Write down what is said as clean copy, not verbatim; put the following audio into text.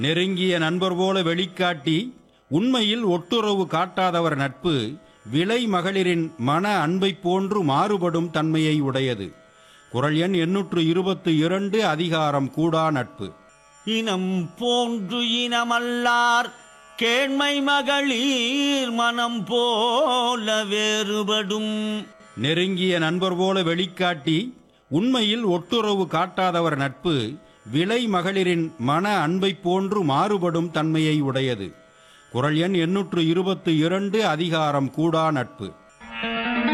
நெருங்கிய நண்பர் போல வெளிக்காட்டி உண்மையில் ஒட்டுறவு காட்டாதவர் நட்பு விலை மகளிரின் மன அன்பை போன்று மாறுபடும் தன்மையை உடையது. குறள் எண் 822 அதிகாரம் கூடா நட்பு. இனம் போன்று இனமல்லார் கேண்மை மகளிர் மனம் போல வேறுபடும். நெருங்கிய நண்பர் போல வெளிக்காட்டி உண்மையில் ஒட்டுறவு காட்டாதவர் நட்பு விலை மகளிரின் மன அன்பை போன்று மாறுபடும் தன்மையை உடையது. குறள் எண் 822 அதிகாரம் கூடா நட்பு.